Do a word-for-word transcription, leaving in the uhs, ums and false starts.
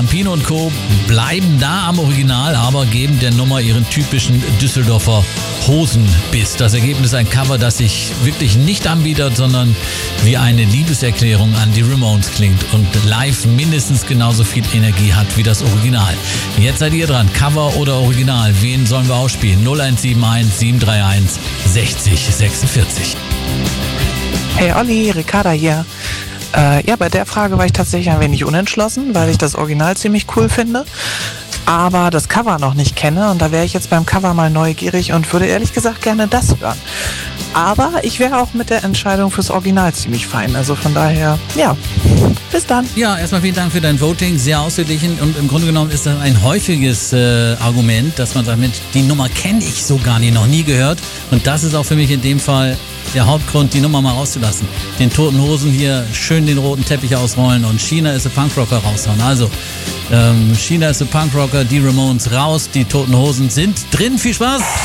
Campino und Co. bleiben da am Original, aber geben der Nummer ihren typischen Düsseldorfer Hosenbiss. Das Ergebnis ein Cover, das sich wirklich nicht anbietet, sondern wie eine Liebeserklärung an die Ramones klingt und live mindestens genauso viel Energie hat wie das Original. Jetzt seid ihr dran. Cover oder Original? Wen sollen wir ausspielen? null eins sieben eins sieben drei eins sechzig sechsundvierzig. Hey Olli, Ricarda hier. Äh, ja, bei der Frage war ich tatsächlich ein wenig unentschlossen, weil ich das Original ziemlich cool finde, aber das Cover noch nicht kenne und da wäre ich jetzt beim Cover mal neugierig und würde ehrlich gesagt gerne das hören. Aber ich wäre auch mit der Entscheidung fürs Original ziemlich fein, also von daher, ja, bis dann. Ja, erstmal vielen Dank für dein Voting, sehr ausgeglichen und im Grunde genommen ist das ein häufiges äh, Argument, dass man sagt, Mensch, die Nummer kenne ich so gar nicht, noch nie gehört und das ist auch für mich in dem Fall der Hauptgrund, die Nummer mal rauszulassen. Den Toten Hosen hier schön den roten Teppich ausrollen und China is a Punkrocker raushauen. Also, ähm, China is a Punkrocker, die Ramones raus, die Toten Hosen sind drin. Viel Spaß!